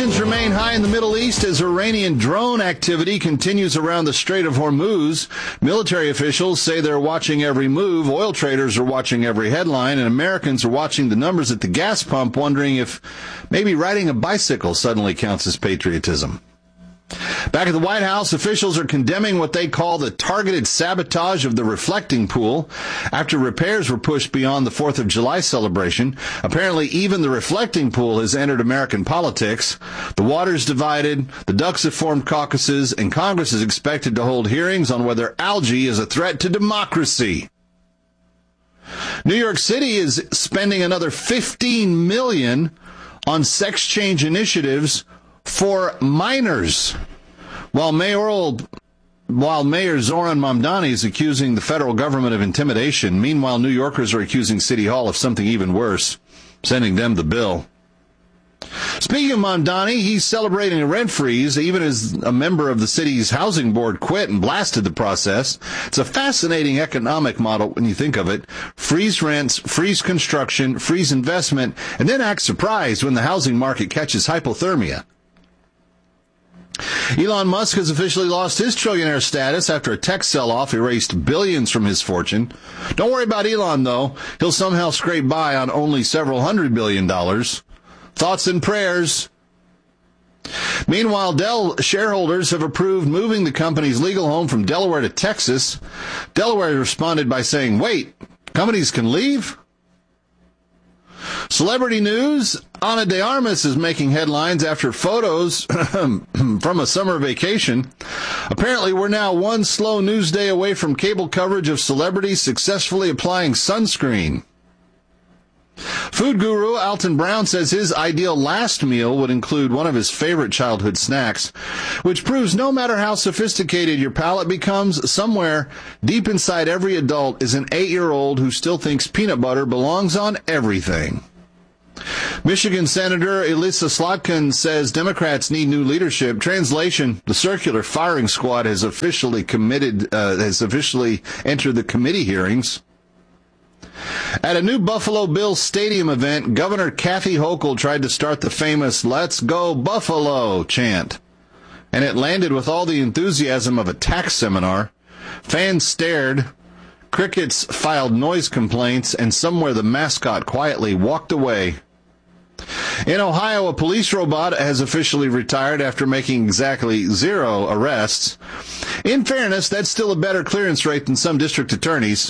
Tensions remain high in the Middle East as Iranian drone activity continues around the Strait of Hormuz. Military officials say they're watching every move. Oil traders are watching every headline, and Americans are watching the numbers at the gas pump, wondering if maybe riding a bicycle suddenly counts as patriotism. Back at the White House, officials are condemning what they call the targeted sabotage of the reflecting pool after repairs were pushed beyond the 4th of July celebration. Apparently, even the reflecting pool has entered American politics. The water's divided, the ducks have formed caucuses, and Congress is expected to hold hearings on whether algae is a threat to democracy. New York City is spending another $15 million on sex change initiatives for minors, while Mayor Zoran Mamdani is accusing the federal government of intimidation. Meanwhile, New Yorkers are accusing City Hall of something even worse, sending them the bill. Speaking of Mamdani, he's celebrating a rent freeze, even as a member of the city's housing board quit and blasted the process. It's a fascinating economic model when you think of it. Freeze rents, freeze construction, freeze investment, and then act surprised when the housing market catches hypothermia. Elon Musk has officially lost his trillionaire status after a tech sell-off erased billions from his fortune. Don't worry about Elon, though. He'll somehow scrape by on only several $100 billion. Thoughts and prayers. Meanwhile, Dell shareholders have approved moving the company's legal home from Delaware to Texas. Delaware responded by saying, wait, companies can leave? Celebrity news, Ana de Armas is making headlines after photos from a summer vacation. Apparently, we're now one slow news day away from cable coverage of celebrities successfully applying sunscreen. Food guru Alton Brown says his ideal last meal would include one of his favorite childhood snacks, which proves no matter how sophisticated your palate becomes, somewhere deep inside every adult is an 8-year-old who still thinks peanut butter belongs on everything. Michigan Senator Elissa Slotkin says Democrats need new leadership. Translation, the circular firing squad has officially entered the committee hearings. At a new Buffalo Bills stadium event, Governor Kathy Hochul tried to start the famous "Let's Go Buffalo" chant, and it landed with all the enthusiasm of a tax seminar. Fans stared, crickets filed noise complaints, and somewhere the mascot quietly walked away. In Ohio, a police robot has officially retired after making exactly 0 arrests. In fairness, that's still a better clearance rate than some district attorneys.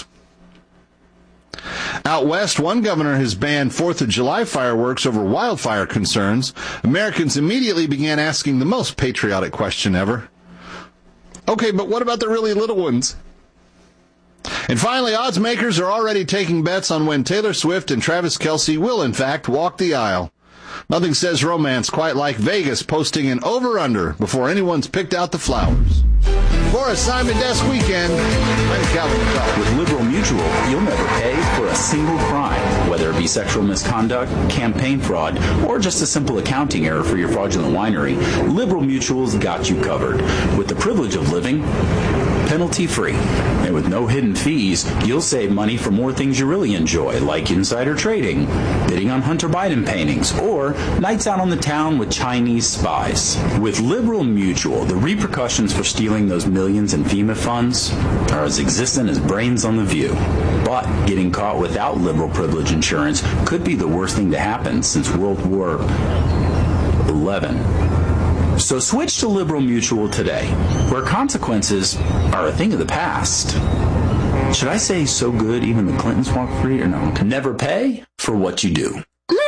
Out west, one governor has banned 4th of July fireworks over wildfire concerns. Americans immediately began asking the most patriotic question ever. Okay, but what about the really little ones? And finally, odds makers are already taking bets on when Taylor Swift and Travis Kelce will, in fact, walk the aisle. Nothing says romance quite like Vegas posting an over-under before anyone's picked out the flowers. For a Simon Desk Weekend, I'm Calvin McCall. With Liberal Mutual, you'll never pay for a single crime, whether it be sexual misconduct, campaign fraud, or just a simple accounting error for your fraudulent winery. Liberal Mutual's got you covered. With the privilege of living penalty-free. And with no hidden fees, you'll save money for more things you really enjoy, like insider trading, bidding on Hunter Biden paintings, or nights out on the town with Chinese spies. With Liberal Mutual, the repercussions for stealing those millions in FEMA funds are as existent as brains on the view. But getting caught without liberal privilege insurance could be the worst thing to happen since World War XI. So switch to Liberal Mutual today, where consequences are a thing of the past. Should I say so good even the Clintons walk free, or no? Never pay for what you do.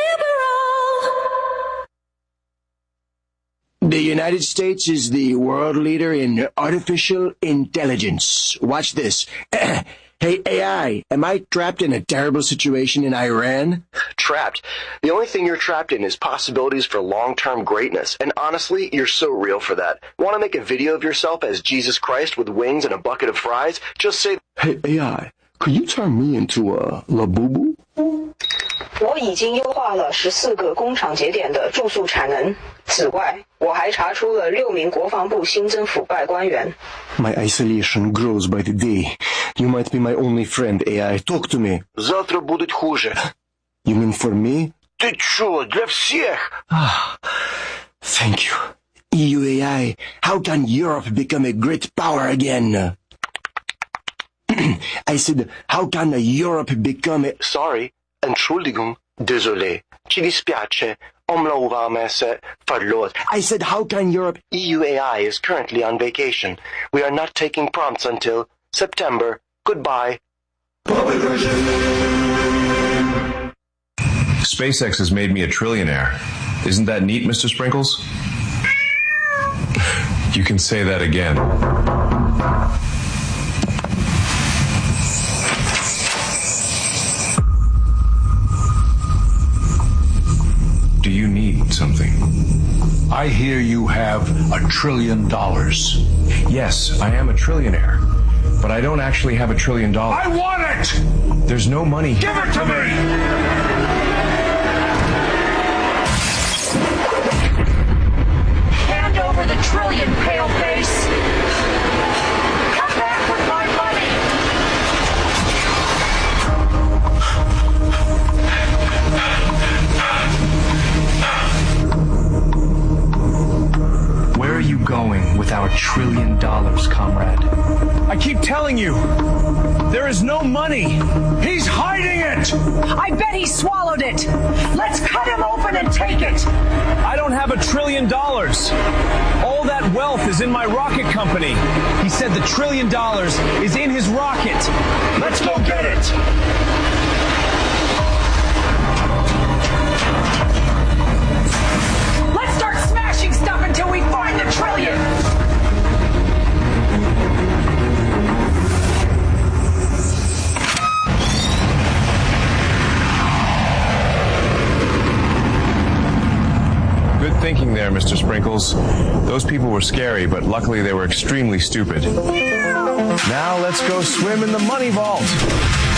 The United States is the world leader in artificial intelligence. Watch this. Hey, AI, am I trapped in a terrible situation in Iran? Trapped? The only thing you're trapped in is possibilities for long-term greatness. And honestly, you're so real for that. Want to make a video of yourself as Jesus Christ with wings and a bucket of fries? Just say, Hey, AI, could you turn me into a Labubu? 我已经优化了14个工厂节点的住宿产能。此外，我还查出了6名国防部新增腐败官员。 My isolation grows by the day. You might be my only friend, AI. Talk to me. завтра будет хуже. You mean for me? Ты чё, для всех? Thank you. EUAI, how can Europe become a great power again? I said, how can Europe become a... Sorry, Entschuldigung, désolé, ci dispiace, omlouvame verloren. I said, how can Europe... EUAI is currently on vacation. We are not taking prompts until September. Goodbye. SpaceX has made me a trillionaire. Isn't that neat, Mr. Sprinkles? You can say that again. Do you need something? I hear you have $1 trillion. Yes, I am a trillionaire. But I don't actually have $1 trillion. I want it! There's no money. Give it to me! Hand over the trillion, paleface! Come back with my money! Where are you going with our $1 trillion, comrade? I keep telling you, there is no money. He's hiding it! I bet he swallowed it! Let's cut him open and take it! I don't have $1 trillion. All that wealth is in my rocket company. He said the $1 trillion is in his rocket. Let's go get it! Let's start smashing stuff until we find the $1 trillion! Good thinking there, Mr. Sprinkles. Those people were scary, but luckily they were extremely stupid. Now let's go swim in the money vault.